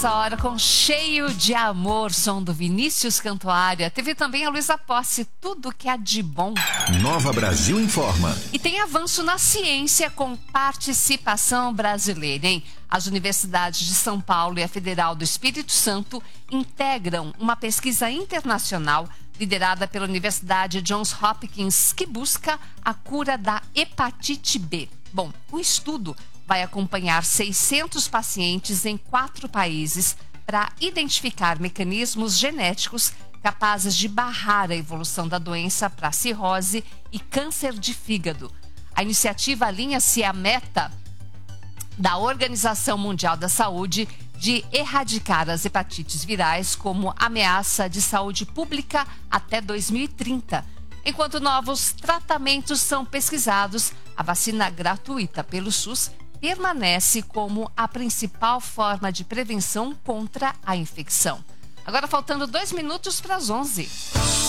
Essa hora com Cheio de Amor, som do Vinícius Cantuária. Teve também a Luísa Posse, Tudo que há de bom. Nova Brasil informa. E tem avanço na ciência com participação brasileira, hein? As universidades de São Paulo e a Federal do Espírito Santo integram uma pesquisa internacional liderada pela Universidade Johns Hopkins que busca a cura da hepatite B. Bom, o estudo vai acompanhar 600 pacientes em 4 países para identificar mecanismos genéticos capazes de barrar a evolução da doença para cirrose e câncer de fígado. A iniciativa alinha-se à meta da Organização Mundial da Saúde de erradicar as hepatites virais como ameaça de saúde pública até 2030. Enquanto novos tratamentos são pesquisados, a vacina gratuita pelo SUS permanece como a principal forma de prevenção contra a infecção. Agora faltando 2 minutos para as 11.